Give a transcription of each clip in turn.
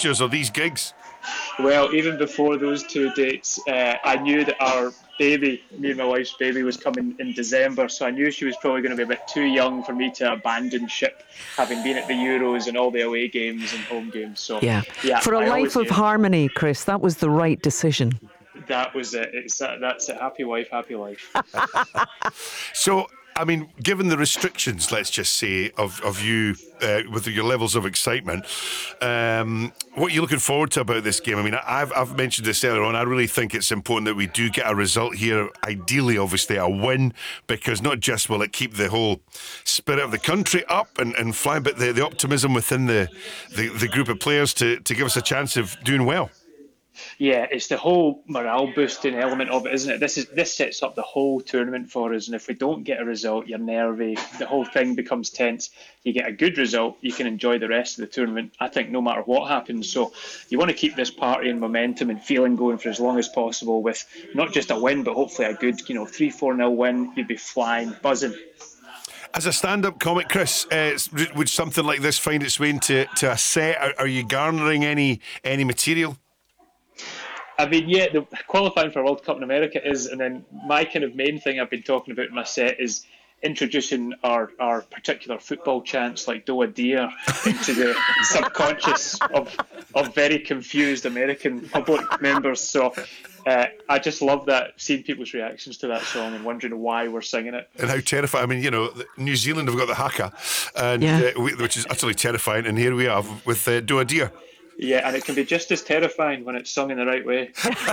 fixtures or these gigs? Well, even before those 2 dates, I knew that our baby, me and my wife's baby, was coming in December, so I knew she was probably going to be a bit too young for me to abandon ship, having been at the Euros and all the away games and home games. So Yeah. For a life of harmony, Chris, that was the right decision. That was it. That's it. Happy wife, happy life. So, I mean, given the restrictions, let's just say, of you with your levels of excitement, what are you looking forward to about this game? I mean, I've mentioned this earlier on. I really think it's important that we do get a result here. Ideally, obviously, a win, because not just will it keep the whole spirit of the country up and flying, but the optimism within the group of players to give us a chance of doing well. Yeah, it's the whole morale boosting element of it, isn't it? This sets up the whole tournament for us, and if we don't get a result, you're nervy. The whole thing becomes tense. You get a good result, you can enjoy the rest of the tournament, I think, no matter what happens. So you want to keep this party and momentum and feeling going for as long as possible with not just a win, but hopefully a good, 3-4-0 win. You'd be flying, buzzing. As a stand-up comic, Chris, would something like this find its way into a set? Are you garnering any material? I mean, yeah, the qualifying for World Cup in America is, and then my kind of main thing I've been talking about in my set is introducing our particular football chants like Do a Deer into the subconscious of very confused American public members. So I just love that, seeing people's reactions to that song and wondering why we're singing it. And how terrifying. I mean, New Zealand have got the haka, and which is utterly terrifying, and here we are with Do a Deer. Yeah, and it can be just as terrifying when it's sung in the right way.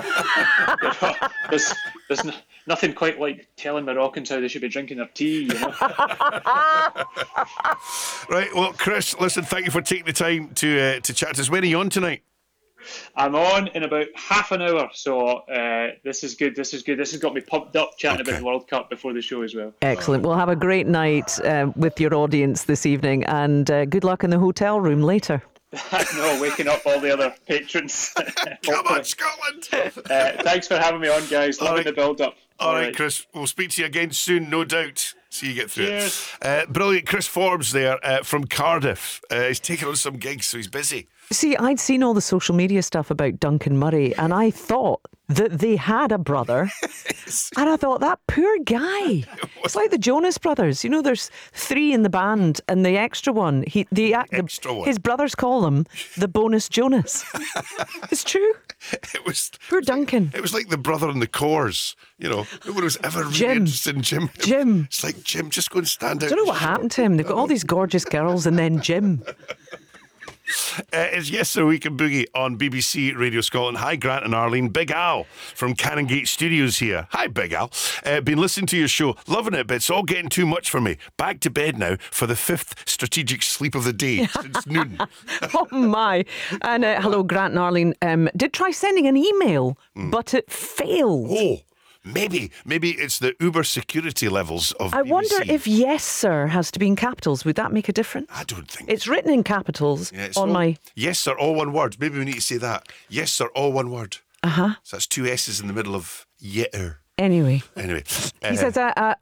There's nothing quite like telling Moroccans how they should be drinking their tea, Right, well, Chris, listen, thank you for taking the time to chat to us. When are you on tonight? I'm on in about half an hour, so this is good. This has got me pumped up chatting about the World Cup before the show as well. Excellent. We'll have a great night with your audience this evening, and good luck in the hotel room later. No, waking up all the other patrons. Come on, Scotland! Thanks for having me on, guys. Loving the build-up. All right, Chris. We'll speak to you again soon, no doubt. See you get through Cheers. it. Brilliant. Chris Forbes there from Cardiff. He's taking on some gigs, so he's busy. See, I'd seen all the social media stuff about Duncan Murray, and I thought that they had a brother. And I thought, that poor guy. It's like the Jonas Brothers. There's 3 in the band, and the extra one, his brothers call him the bonus Jonas. It's true. Poor Duncan. It was like the brother in the Corrs. No one was ever really interested in Jim. Jim. It's like, Jim, just go and stand out. I don't know what happened to him. They've got all these gorgeous girls, and then Jim. It's Yes Sir Weekend Boogie on BBC Radio Scotland. Hi, Grant and Arlene. Big Al from Canongate Studios here. Hi, Big Al. Been listening to your show, loving it, but it's all getting too much for me. Back to bed now for the 5th strategic sleep of the day since noon. Oh my. And hello, Grant and Arlene. Did try sending an email, but it failed. Oh, maybe it's the Uber security levels of I BBC. wonder if Yes Sir has to be in capitals. Would that make a difference? I don't think it's written in capitals on my... Yes Sir, all one word. Maybe we need to say that. Yes Sir, all one word. So that's 2 S's in the middle of yetter. Anyway, he says,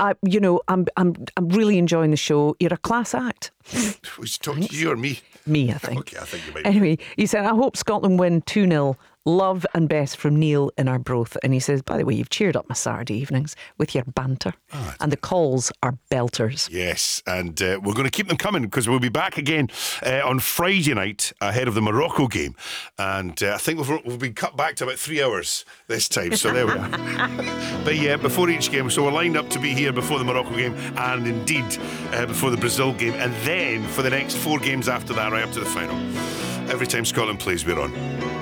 I'm really enjoying the show. You're a class act. Was he talking to you or me? Me, I think. Okay, I think you might. Anyway, he said, I hope Scotland win 2-0. Love and best from Neil in Arbroath. And he says, by the way, you've cheered up my Saturday evenings with your banter. And the calls are belters. Yes, and we're going to keep them coming because we'll be back again on Friday night ahead of the Morocco game. And I think we've been cut back to about 3 hours this time. So there we are. But yeah, before each game. So we're lined up to be here before the Morocco game and indeed before the Brazil game. And then for the next 4 games after that, right up to the final. Every time Scotland plays, we're on.